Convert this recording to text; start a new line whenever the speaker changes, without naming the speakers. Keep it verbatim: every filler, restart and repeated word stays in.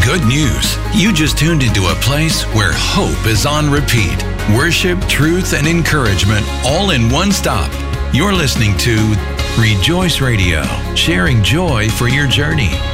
Good news. You just tuned into a place where hope is on repeat. Worship, truth, and encouragement all in one stop. You're listening to Rejoice Radio, sharing joy for your journey.